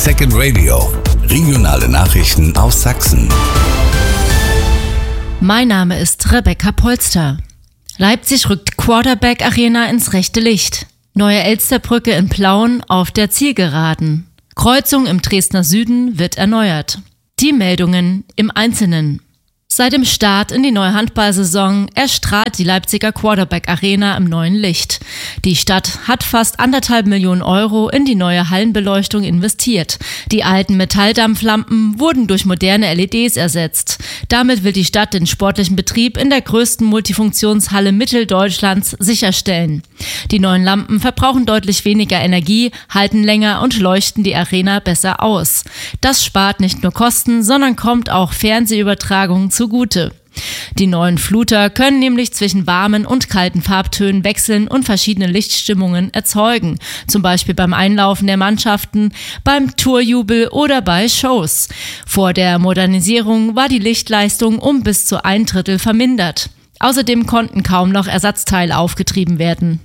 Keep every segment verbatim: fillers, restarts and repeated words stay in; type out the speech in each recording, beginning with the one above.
Second Radio. Regionale Nachrichten aus Sachsen. Mein Name ist Rebecca Polster. Leipzig rückt Quarterback Arena ins rechte Licht. Neue Elsterbrücke in Plauen auf der Zielgeraden. Kreuzung im Dresdner Süden wird erneuert. Die Meldungen im Einzelnen. Seit dem Start in die neue Handballsaison erstrahlt die Leipziger Quarterback Arena im neuen Licht. Die Stadt hat fast anderthalb Millionen Euro in die neue Hallenbeleuchtung investiert. Die alten Metalldampflampen wurden durch moderne L E Ds ersetzt. Damit will die Stadt den sportlichen Betrieb in der größten Multifunktionshalle Mitteldeutschlands sicherstellen. Die neuen Lampen verbrauchen deutlich weniger Energie, halten länger und leuchten die Arena besser aus. Das spart nicht nur Kosten, sondern kommt auch Fernsehübertragungen zugute. Die neuen Fluter können nämlich zwischen warmen und kalten Farbtönen wechseln und verschiedene Lichtstimmungen erzeugen, zum Beispiel beim Einlaufen der Mannschaften, beim Torjubel oder bei Shows. Vor der Modernisierung war die Lichtleistung um bis zu ein Drittel vermindert. Außerdem konnten kaum noch Ersatzteile aufgetrieben werden.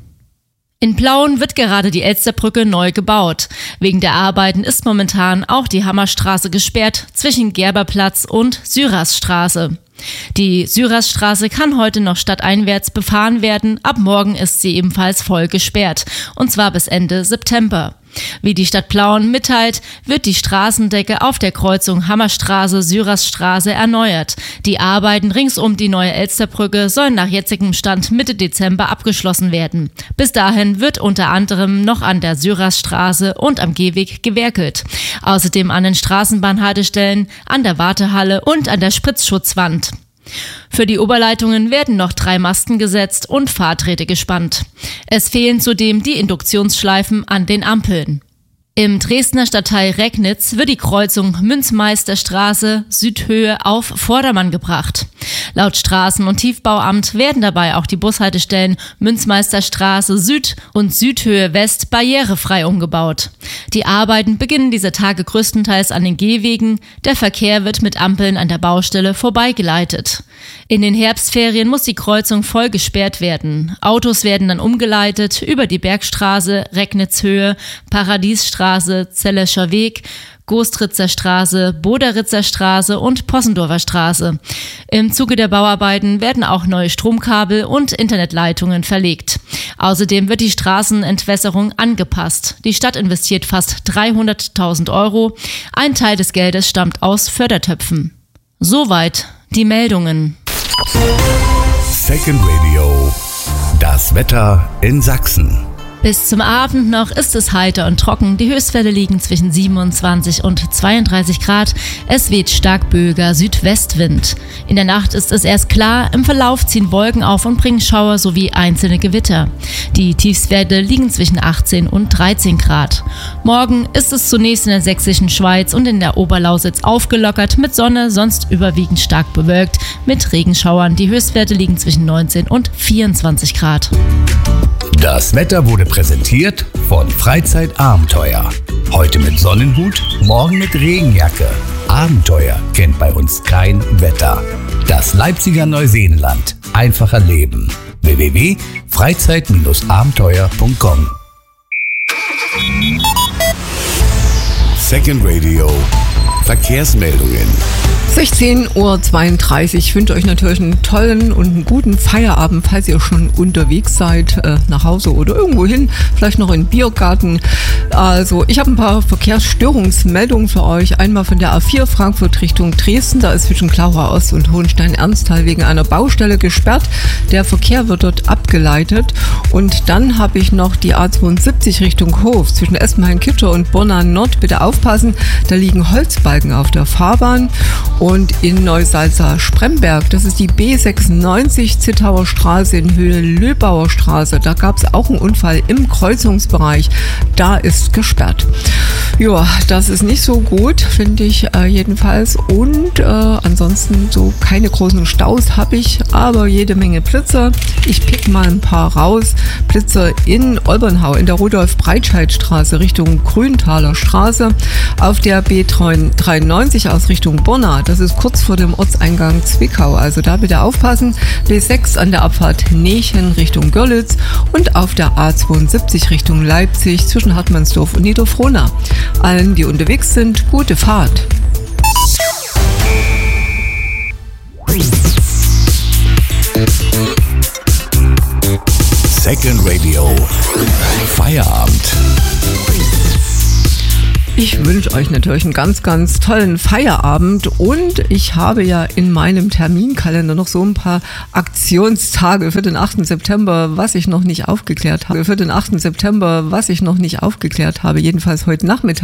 In Plauen wird gerade die Elsterbrücke neu gebaut. Wegen der Arbeiten ist momentan auch die Hammerstraße gesperrt zwischen Gerberplatz und Syrasstraße. Die Syrasstraße kann heute noch stadteinwärts befahren werden, ab morgen ist sie ebenfalls voll gesperrt, und zwar bis Ende September. Wie die Stadt Plauen mitteilt, wird die Straßendecke auf der Kreuzung Hammerstraße-Syrasstraße erneuert. Die Arbeiten rings um die neue Elsterbrücke sollen nach jetzigem Stand Mitte Dezember abgeschlossen werden. Bis dahin wird unter anderem noch an der Syrasstraße und am Gehweg gewerkelt. Außerdem an den Straßenbahnhaltestellen, an der Wartehalle und an der Spritzschutzwand. Für die Oberleitungen werden noch drei Masten gesetzt und Fahrträte gespannt. Es fehlen zudem die Induktionsschleifen an den Ampeln. Im Dresdner Stadtteil Recknitz wird die Kreuzung Münzmeisterstraße Südhöhe auf Vordermann gebracht. Laut Straßen- und Tiefbauamt werden dabei auch die Bushaltestellen Münzmeisterstraße Süd und Südhöhe West barrierefrei umgebaut. Die Arbeiten beginnen dieser Tage größtenteils an den Gehwegen. Der Verkehr wird mit Ampeln an der Baustelle vorbeigeleitet. In den Herbstferien muss die Kreuzung voll gesperrt werden. Autos werden dann umgeleitet über die Bergstraße, Recknitzhöhe, Paradiesstraße, Zellescher Weg, Gostritzer Straße, Boderitzer Straße und Possendorfer Straße. Im Zuge der Bauarbeiten werden auch neue Stromkabel und Internetleitungen verlegt. Außerdem wird die Straßenentwässerung angepasst. Die Stadt investiert fast dreihunderttausend Euro. Ein Teil des Geldes stammt aus Fördertöpfen. Soweit die Meldungen. Second Radio. Das Wetter in Sachsen. Bis zum Abend noch ist es heiter und trocken. Die Höchstwerte liegen zwischen siebenundzwanzig und zweiunddreißig Grad. Es weht stark böiger Südwestwind. In der Nacht ist es erst klar. Im Verlauf ziehen Wolken auf und bringen Schauer sowie einzelne Gewitter. Die Tiefstwerte liegen zwischen achtzehn und dreizehn Grad. Morgen ist es zunächst in der sächsischen Schweiz und in der Oberlausitz aufgelockert mit Sonne, sonst überwiegend stark bewölkt mit Regenschauern. Die Höchstwerte liegen zwischen neunzehn und vierundzwanzig Grad. Das Wetter wurde präsentiert von Freizeitabenteuer. Heute mit Sonnenhut, morgen mit Regenjacke. Abenteuer kennt bei uns kein Wetter. Das Leipziger Neuseenland. Einfacher Leben. w w w punkt freizeit abenteuer punkt com Second Radio. Verkehrsmeldungen. sechzehn Uhr zweiunddreißig. Ich wünsche euch natürlich einen tollen und einen guten Feierabend, falls ihr schon unterwegs seid, äh, nach Hause oder irgendwo hin, vielleicht noch in den Biergarten. Also ich habe ein paar Verkehrsstörungsmeldungen für euch. Einmal von der A vier Frankfurt Richtung Dresden. Da ist zwischen Klauer Ost und Hohenstein-Ernsthal wegen einer Baustelle gesperrt. Der Verkehr wird dort abgeleitet. Und dann habe ich noch die A zweiundsiebzig Richtung Hof zwischen Espenhain-Kitscher und Borna Nord. Bitte aufpassen, da liegen Holzbalken auf der Fahrbahn. Und in Neusalza-Spremberg, das ist die B sechsundneunzig Zittauer Straße in Höhe Löbauer Straße. Da gab es auch einen Unfall im Kreuzungsbereich. Da ist gesperrt. Ja, das ist nicht so gut, finde ich äh, jedenfalls. Und äh, ansonsten so keine großen Staus habe ich, aber jede Menge Blitzer. Ich pick mal ein paar raus. Blitzer in Olbernhau, in der Rudolf-Breitscheid-Straße Richtung Grüntaler Straße. Auf der B dreiundneunzig aus Richtung Borna. Das ist kurz vor dem Ortseingang Zwickau. Also da bitte aufpassen. B sechs an der Abfahrt Nechen Richtung Görlitz und auf der A zweiundsiebzig Richtung Leipzig zwischen Hartmannsdorf und Niederfrohna. Allen, die unterwegs sind, gute Fahrt. Second Radio Feierabend. Ich wünsche euch natürlich einen ganz, ganz tollen Feierabend und ich habe ja in meinem Terminkalender noch so ein paar Aktionstage für den achten September, was ich noch nicht aufgeklärt habe. Für den achten September, was ich noch nicht aufgeklärt habe, jedenfalls heute Nachmittag.